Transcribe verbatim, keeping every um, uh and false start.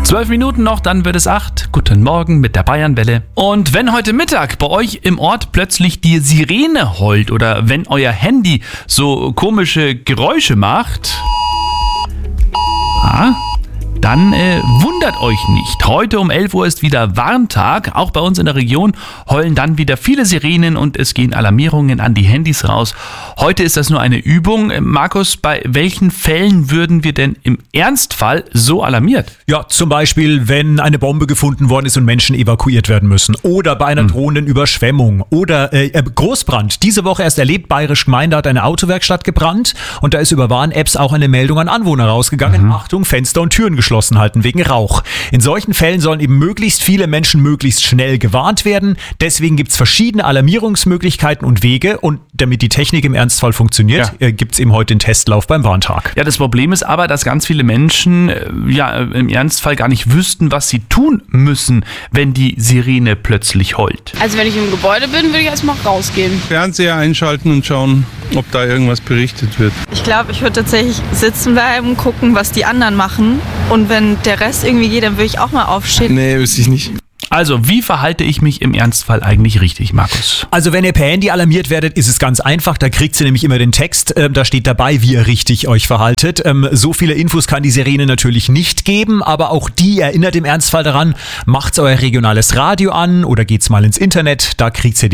Zwölf Minuten noch, dann wird es acht. Guten Morgen mit der Bayernwelle. Und wenn heute Mittag bei euch im Ort plötzlich die Sirene heult oder wenn euer Handy so komische Geräusche macht, ah, dann äh, wundert euch nicht. Heute um elf Uhr ist wieder Warntag. Auch bei uns in der Region heulen dann wieder viele Sirenen und es gehen Alarmierungen an die Handys raus. Heute ist das nur eine Übung. Markus, bei welchen Fällen würden wir denn im Ernstfall so alarmiert? Ja, zum Beispiel, wenn eine Bombe gefunden worden ist und Menschen evakuiert werden müssen. Oder bei einer hm. drohenden Überschwemmung. Oder äh, Großbrand. Diese Woche erst erlebt, Bayerisch Gemeinde hat eine Autowerkstatt gebrannt und da ist über Warn-Apps auch eine Meldung an Anwohner rausgegangen. Mhm. Achtung, Fenster und Türen geschlossen halten wegen Rauch. In solchen Fällen sollen eben möglichst viele Menschen möglichst schnell gewarnt werden. Deswegen gibt es verschiedene Alarmierungsmöglichkeiten und Wege. Und damit die Technik im Ernstfall funktioniert, ja. äh, gibt es eben heute den Testlauf beim Warntag. Ja, das Problem ist aber, dass ganz viele Menschen äh, ja im Ernstfall gar nicht wüssten, was sie tun müssen, wenn die Sirene plötzlich heult. Also wenn ich im Gebäude bin, würde ich erstmal rausgehen. Fernseher einschalten und schauen, ob da irgendwas berichtet wird. Ich glaube, ich würde tatsächlich sitzen bleiben, gucken, was die anderen machen. Und wenn der Rest irgendwie geht, dann würde ich auch mal aufstehen. Nee, wüsste ich nicht. Also, wie verhalte ich mich im Ernstfall eigentlich richtig, Markus? Also, wenn ihr per Handy alarmiert werdet, ist es ganz einfach. Da kriegt ihr nämlich immer den Text. Ähm, da steht dabei, wie ihr richtig euch verhaltet. Ähm, so viele Infos kann die Sirene natürlich nicht geben, aber auch die erinnert im Ernstfall daran, macht's euer regionales Radio an oder geht's mal ins Internet. Da kriegt ihr